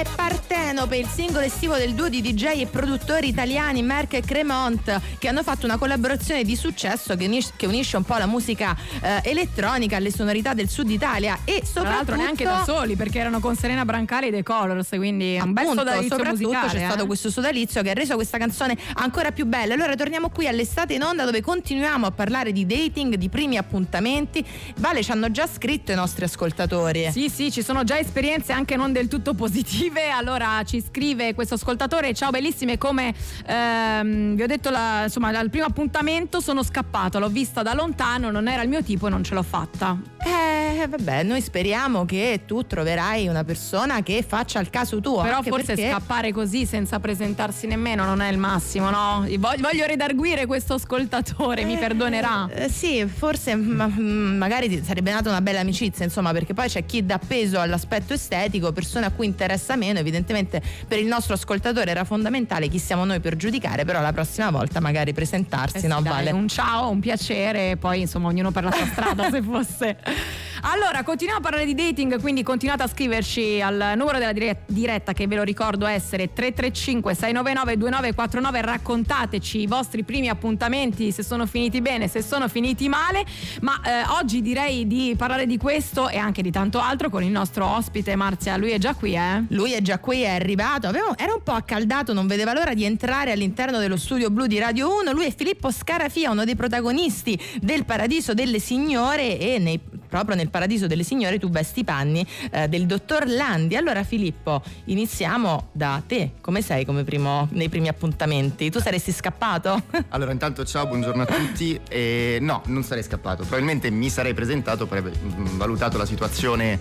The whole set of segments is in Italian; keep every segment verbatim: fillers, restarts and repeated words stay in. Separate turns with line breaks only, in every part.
è Partenope, il singolo estivo del duo di D J e produttori italiani Merck e Cremont, che hanno fatto una collaborazione di successo che unisce, che unisce un po' la musica eh, elettronica alle sonorità del sud Italia e soprattutto...
Tra l'altro neanche da soli, perché erano con Serena Brancali e The Colors, quindi un bel sodalizio
soprattutto
musicale,
c'è
eh?
stato questo sodalizio che ha reso questa canzone ancora più bella. Allora torniamo qui all'estate in onda, dove continuiamo a parlare di dating, di primi appuntamenti. Vale, ci hanno già scritto i nostri ascoltatori.
Sì, sì, ci sono già esperienze anche non del tutto positive. Allora ci scrive questo ascoltatore: ciao bellissime, come ehm, vi ho detto la, insomma, al primo appuntamento sono scappato, l'ho vista da lontano, non era il mio tipo e non ce l'ho fatta.
Eh vabbè, noi speriamo che tu troverai una persona che faccia il caso tuo.
Però
anche
forse
perché...
scappare così senza presentarsi nemmeno non è il massimo, no? Voglio, voglio redarguire questo ascoltatore, eh, mi perdonerà.
Eh, sì, forse ma, magari sarebbe nata una bella amicizia, insomma, perché poi c'è chi dà peso all'aspetto estetico, persone a cui interessa meno. Evidentemente per il nostro ascoltatore era fondamentale, chi siamo noi per giudicare, però la prossima volta magari presentarsi,
eh sì,
no?
Dai,
Vale.
Un ciao, un piacere, poi insomma ognuno per la sua strada se fosse. Allora, continuiamo a parlare di dating, quindi continuate a scriverci al numero della dire- diretta che ve lo ricordo essere tre tre cinque sei nove nove due nove quattro nove. Raccontateci i vostri primi appuntamenti, se sono finiti bene, se sono finiti male. Ma eh, oggi direi di parlare di questo e anche di tanto altro con il nostro ospite Marzia. Lui è già qui, eh?
Lui è già qui, è arrivato. Avevo, era un po' accaldato, non vedeva l'ora di entrare all'interno dello studio blu di Radio uno. Lui è Filippo Scarafia, uno dei protagonisti del Paradiso delle Signore, e nei, proprio nel Paradiso delle Signore tu vesti i panni eh, del dottor Landi. Allora Filippo, iniziamo da te. Come sei come primo, nei primi appuntamenti? Tu saresti scappato?
Allora, intanto ciao, buongiorno a tutti. E no, non sarei scappato. Probabilmente mi sarei presentato, avrei valutato la situazione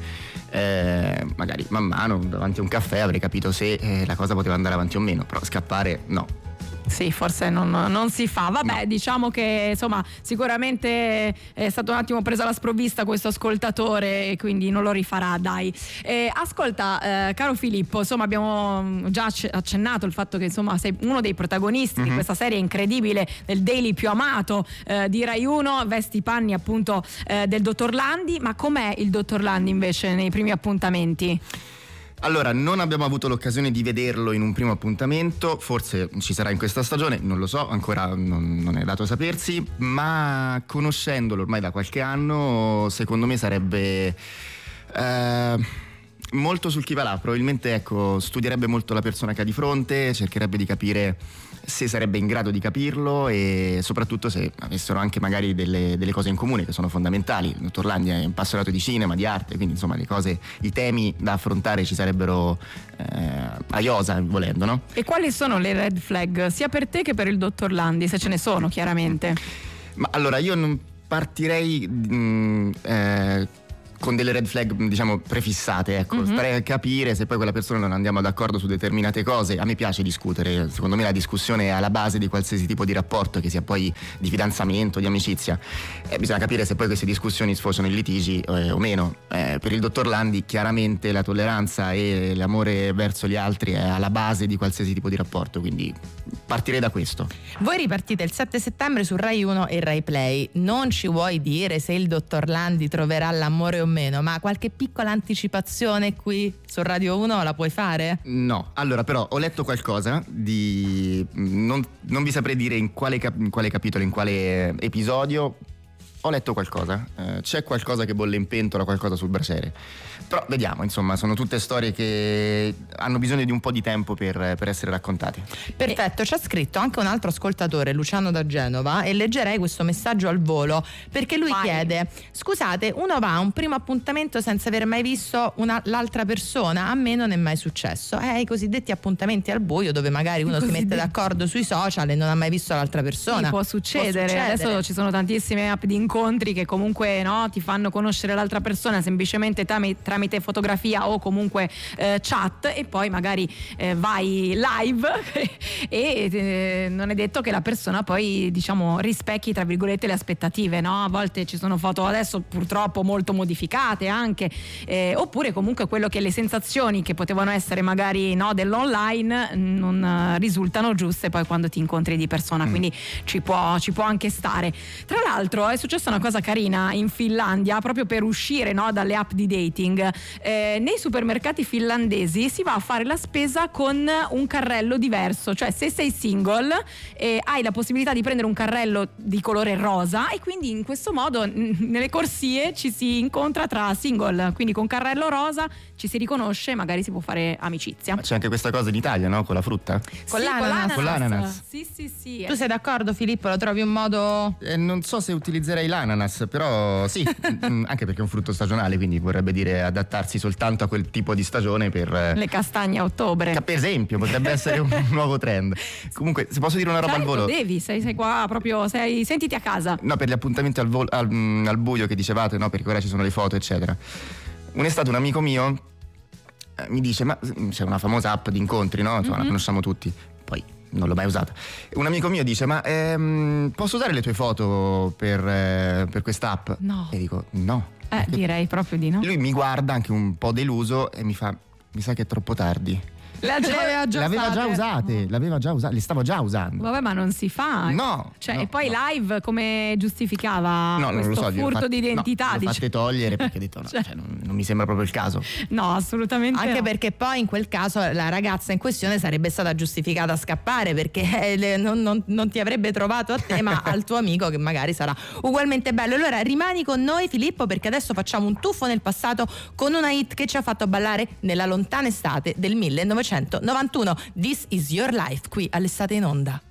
eh, magari man mano davanti a un caffè, avrei capito se eh, la cosa poteva andare avanti o meno. Però scappare no.
Sì, forse non, non si fa. Vabbè,
no.
Diciamo che insomma sicuramente è stato un attimo preso alla sprovvista questo ascoltatore e quindi non lo rifarà, dai. Eh, ascolta, eh, caro Filippo, insomma abbiamo già accennato il fatto che insomma sei uno dei protagonisti mm-hmm. di questa serie incredibile, del daily più amato eh, di Rai uno, vesti i panni appunto eh, del dottor Landi. Ma com'è il dottor Landi invece nei primi appuntamenti?
Allora, non abbiamo avuto l'occasione di vederlo in un primo appuntamento, forse ci sarà in questa stagione, non lo so, ancora non, non è dato sapersi, ma conoscendolo ormai da qualche anno, secondo me sarebbe eh, molto sul chi va là. Probabilmente, ecco, studierebbe molto la persona che ha di fronte, cercherebbe di capire se sarebbe in grado di capirlo e soprattutto se avessero anche magari delle, delle cose in comune che sono fondamentali. Il dottor Landi è appassionato di cinema, di arte, quindi insomma le cose, i temi da affrontare ci sarebbero eh, a iosa, volendo, no?
E quali sono le red flag sia per te che per il dottor Landi, se ce ne sono chiaramente?
Ma allora io non partirei mh, eh, con delle red flag, diciamo, prefissate, ecco. Mm-hmm. Starei a capire se poi quella persona non andiamo d'accordo su determinate cose. A me piace discutere, secondo me la discussione è alla base di qualsiasi tipo di rapporto, che sia poi di fidanzamento, di amicizia. Eh, bisogna capire se poi queste discussioni sfociano in litigi eh, o meno. Eh, per il dottor Landi chiaramente la tolleranza e l'amore verso gli altri è alla base di qualsiasi tipo di rapporto, quindi partirei da questo.
Voi ripartite il sette settembre su Rai uno e Rai Play. Non ci vuoi dire se il dottor Landi troverà l'amore o meno, ma qualche piccola anticipazione qui su Radio uno la puoi fare?
No, allora però ho letto qualcosa di non, non vi saprei dire in quale, cap- in quale capitolo, in quale episodio. Ho letto qualcosa, eh, c'è qualcosa che bolle in pentola, qualcosa sul braciere. Però vediamo, insomma, sono tutte storie che hanno bisogno di un po' di tempo per, per essere raccontate.
Perfetto, ci ha scritto anche un altro ascoltatore, Luciano da Genova, e leggerei questo messaggio al volo, perché lui
Vai.
chiede: scusate, uno va a un primo appuntamento senza aver mai visto una, l'altra persona? A me non è mai successo. Eh, i cosiddetti appuntamenti al buio, dove magari uno si mette d'accordo sui social e non ha mai visto l'altra persona.
Sì, può succedere. può succedere. Adesso ci sono tantissime app di incontri che comunque, no, ti fanno conoscere l'altra persona semplicemente tramite, tramite fotografia o comunque eh, chat, e poi magari eh, vai live e eh, non è detto che la persona poi, diciamo, rispecchi tra virgolette le aspettative, no? A volte ci sono foto adesso purtroppo molto modificate anche, eh, oppure comunque quello che le sensazioni che potevano essere magari, no, dell'online non uh, risultano giuste poi quando ti incontri di persona, mm. quindi ci può, ci può anche stare. Tra l'altro è successo successa una cosa carina in Finlandia proprio per uscire, no, dalle app di dating. Eh, nei supermercati finlandesi si va a fare la spesa con un carrello diverso, cioè se sei single eh, hai la possibilità di prendere un carrello di colore rosa e quindi in questo modo n- nelle corsie ci si incontra tra single, quindi con carrello rosa ci si riconosce e magari si può fare amicizia.
Ma c'è anche questa cosa in Italia, no? Con la frutta?
Con
Sì,
l'ananas.
Con l'ananas.
Sì, sì, sì.
Tu sei d'accordo, Filippo? Lo trovi un modo...
Eh, non so se utilizzerei l'ananas, però sì, mm, anche perché è un frutto stagionale, quindi vorrebbe dire adattarsi soltanto a quel tipo di stagione per... eh,
Le castagne a ottobre.
per esempio, potrebbe essere un nuovo trend. Comunque, se posso dire una roba al
Certo,
volo...
devi, sei, sei qua proprio, sei, sentiti a casa.
No, per gli appuntamenti al, vol- al, mm, al buio che dicevate, no? Perché ora ci sono le foto, eccetera. Un'estate un amico mio eh, mi dice, ma c'è una famosa app di incontri, no? Insomma,
Mhm.
la conosciamo tutti. Poi non l'ho mai usata. Un amico mio dice, ma ehm, posso usare le tue foto per, eh, per questa app?
No.
E dico, no.
Eh,
Perché
direi proprio di no.
lui mi guarda anche un po' deluso e mi fa, mi sa che è troppo tardi.
Le aveva già
L'aveva già
usate.
usate, l'aveva già usate, le stavo già usando.
Vabbè, ma non si fa.
No,
Cioè,
no,
e poi
no.
live come giustificava
No, non
questo
lo so, gliel'ho
furto
fatte-
di identità?
no, l'ho
dice-
fatte togliere perché ho detto no,
Cioè-
cioè, non, non mi sembra proprio il caso.
No, assolutamente
Anche
no.
perché poi in quel caso la ragazza in questione sarebbe stata giustificata a scappare perché eh, le- non, non- non ti avrebbe trovato a te ma al tuo amico che magari sarà ugualmente bello. Allora rimani con noi, Filippo, perché adesso facciamo un tuffo nel passato con una hit che ci ha fatto ballare nella lontana estate del millenovecentonovantuno. This is Your Life, qui all'Estate in Onda.